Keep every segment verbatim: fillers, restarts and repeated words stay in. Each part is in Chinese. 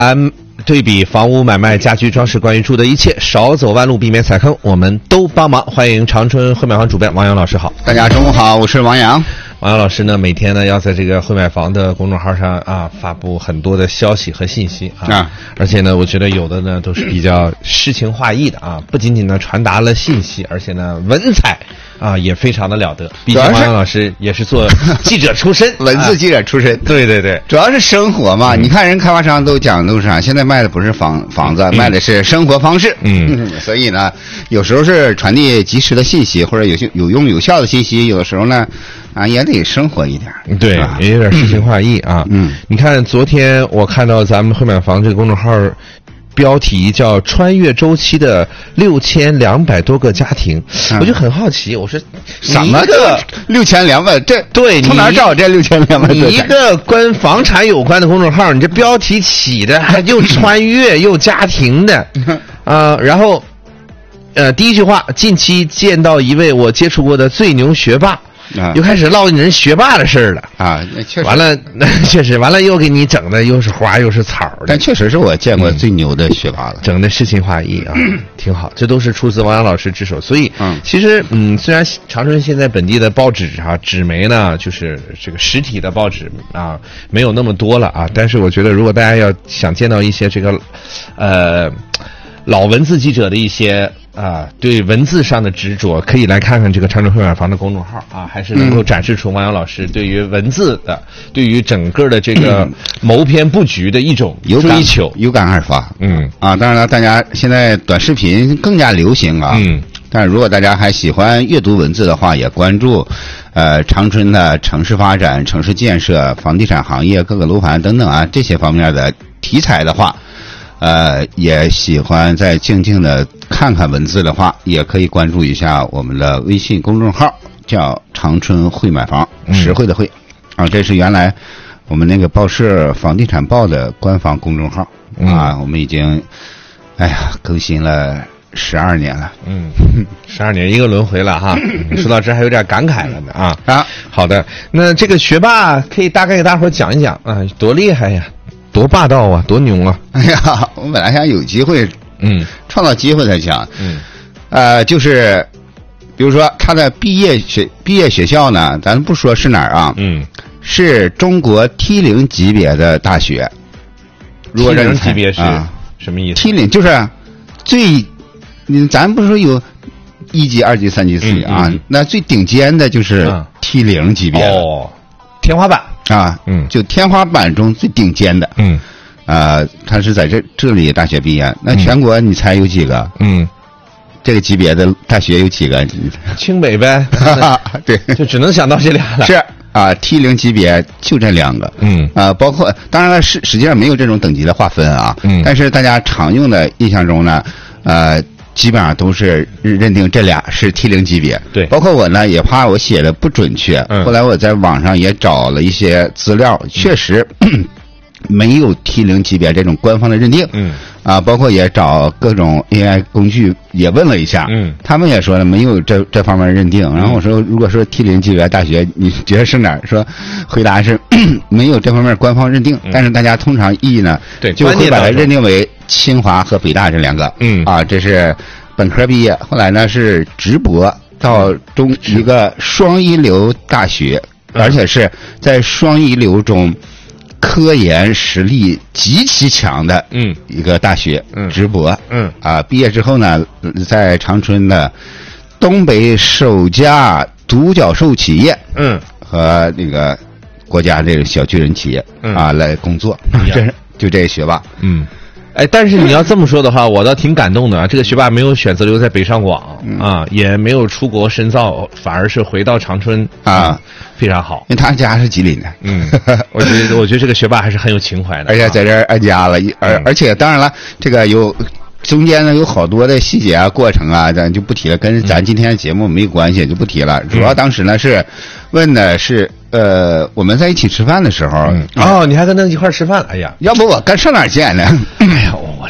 安对比房屋买卖、家居装饰、关于住的一切，少走弯路，避免踩坑，我们都帮忙。欢迎长春会买房主编王洋老师好。 大家中午好，我是王洋。 王洋老师呢，每天呢要在这个会买房的公众号上啊发布很多的消息和信息 啊, 啊，而且呢，我觉得有的呢都是比较诗情画意的啊，不仅仅呢传达了信息，而且呢文采啊也非常的了得。毕竟王洋老师也是做记者出身， 文字记者出身、啊， 对对对， 主要是生活嘛。嗯、你看人开发商都讲都是啥，现在卖的不是房房子，嗯、卖的是生活方式。嗯，所以呢，有时候是传递及时的信息或者有有用有效的信息，有的时候呢。啊，也得生活一点， 对，也有点诗情画意啊。嗯，你看，昨天我看到咱们会买房这个公众号，标题叫“穿越周期的六千两百多个家庭”，嗯、我就很好奇，我说什么个六千两百？这对， 从哪找这六千两百？ 你一个跟房产有关的公众号，你这标题起的还又穿越又家庭的啊、呃，然后呃，第一句话，近期见到一位我接触过的最牛学霸。啊，又开始唠人学霸的事儿了啊！那确实完了，那确实完了，又给你整的又是花又是草的。 但确实是我见过最牛的学霸了， 嗯、整的诗情画意啊，挺好。这都是出自王洋老师之手，所以，嗯，其实，嗯，虽然长春现在本地的报纸啊，纸媒呢，就是这个实体的报纸啊，没有那么多了啊，但是我觉得，如果大家要想见到一些这个，呃，老文字记者的一些。啊，对文字上的执着，可以来看看这个长春会买房的公众号啊，还是能够展示出王洋老师对于文字的、嗯、对于整个的这个谋篇布局的一种追求， 有感而发。 嗯啊，当然了，大家现在短视频更加流行啊。嗯，但是如果大家还喜欢阅读文字的话，也关注呃长春的城市发展、城市建设、房地产行业各个楼盘等等啊这些方面的题材的话。呃，也喜欢再静静的看看文字的话，也可以关注一下我们的微信公众号，叫长春会买房，实惠的惠，啊，这是原来我们那个报社房地产报的官方公众号、嗯、啊，我们已经，哎呀，更新了十二年了， 嗯，十二年一个轮回了哈。说到这还有点感慨了呢啊啊，好的，那这个学霸可以大概给大伙讲一讲啊，多厉害呀！多霸道啊，多牛啊！ 哎呀，我本来想有机会， 嗯， 创造机会才讲，嗯，呃，就是，比如说他的毕业学毕业学校呢，咱不说是哪儿啊，嗯，是中国 T 零级别的大学。 如果 T 零级别是、啊、什么意思 ？T 零就是最，嗯，咱不是说有一级、二级、三级、四级啊，嗯嗯、那最顶尖的就是 T 零级别、 嗯、哦，天花板。 啊，嗯，就天花板中最顶尖的，嗯，呃，他是在这这里大学毕业。那全国你猜有几个？嗯，这个级别的大学有几个？ 清北呗， 对， 就只能想到这俩了。 是啊 ，T 零级别就这两个，嗯，啊，包括当然了，实实际上没有这种等级的划分啊，嗯，但是大家常用的印象中呢，呃。基本上都是认定这俩是 T 零级别， 对， 包括我呢，也怕我写的不准确，嗯，后来我在网上也找了一些资料，确实、嗯、没有 T 零级别这种官方的认定，嗯，啊，包括也找各种 A I 工具也问了一下，嗯，他们也说了没有这这方面认定，然后我说如果说 T 零级别大学，你觉得是哪儿？说回答是没有这方面官方认定，嗯、但是大家通常意义呢， 对， 就会把它认定为。清华和北大这两个，嗯啊，这是本科毕业，后来呢是直博到中一个双一流大学，嗯、而且是在双一流中科研实力极其强的，嗯，一个大学，嗯，直博，嗯啊，毕业之后呢，在长春的东北首家独角兽企业，嗯，和那个国家这个小巨人企业，嗯啊来工作，这是就这学霸，嗯。 哎，但是你要这么说的话，我倒挺感动的啊！这个学霸没有选择留在北上广、嗯、啊，也没有出国深造，反而是回到长春啊，非常好。 因为他家是吉林的，嗯， 我觉得我觉得这个学霸还是很有情怀的， 而且在这儿安家了，而、嗯、而且当然了，这个有中间呢有好多的细节啊、过程啊，咱就不提了，跟咱今天的节目没有关系，就不提了。嗯、主要当时呢是问的是。呃，我们在一起吃饭的时候， 嗯、哦，你还跟他一块吃饭？哎呀， 要不我跟上哪儿见呢？ 哎呀，我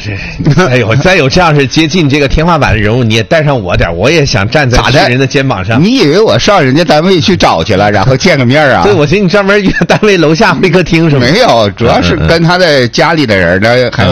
这再有再有这样是接近这个天花板的人物，你也带上我点，我也想站在世人的肩膀上。 你以为我上人家单位去找去了，然后见个面啊？ 对，我寻思你专门约单位楼下会客厅什么？ 没有，主要是跟他的家里的人呢，还有